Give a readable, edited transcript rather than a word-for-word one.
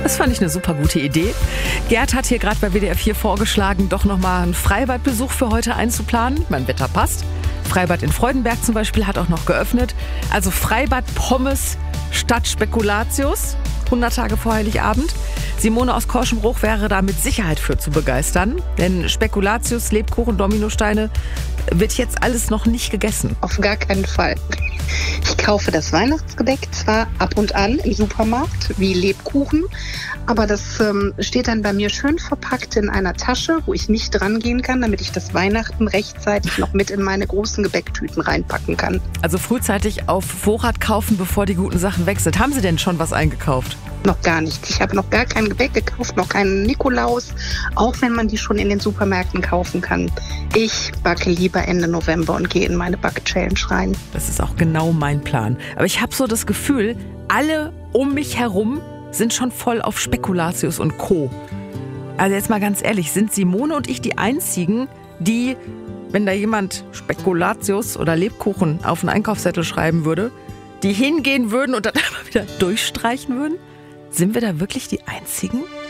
Das fand ich eine super gute Idee. Gerd hat hier gerade bei WDR 4 vorgeschlagen, doch nochmal einen Freibadbesuch für heute einzuplanen. Mein Wetter passt. Freibad in Freudenberg zum Beispiel hat auch noch geöffnet. Also Freibad Pommes statt Spekulatius. 100 Tage vor Heiligabend. Simone aus Korschenbruch wäre da mit Sicherheit für zu begeistern. Denn Spekulatius, Lebkuchen, Dominosteine wird jetzt alles noch nicht gegessen. Auf gar keinen Fall. Ich kaufe das Weihnachtsgebäck zwar ab und an im Supermarkt, wie Lebkuchen, aber das steht dann bei mir schön verpackt in einer Tasche, wo ich nicht dran gehen kann, damit ich das Weihnachten rechtzeitig noch mit in meine großen Gebäcktüten reinpacken kann. Also frühzeitig auf Vorrat kaufen, bevor die guten Sachen weg sind. Haben Sie denn schon was eingekauft? Noch gar nichts. Ich habe noch gar kein Gebäck gekauft, noch keinen Nikolaus, auch wenn man die schon in den Supermärkten kaufen kann. Ich backe lieber Ende November und gehe in meine Back-Challenge rein. Das ist auch genau mein Plan. Aber ich habe so das Gefühl, alle um mich herum sind schon voll auf Spekulatius und Co. Also jetzt mal ganz ehrlich, sind Simone und ich die Einzigen, die, wenn da jemand Spekulatius oder Lebkuchen auf einen Einkaufszettel schreiben würde, die hingehen würden und dann einfach wieder durchstreichen würden? Sind wir da wirklich die Einzigen?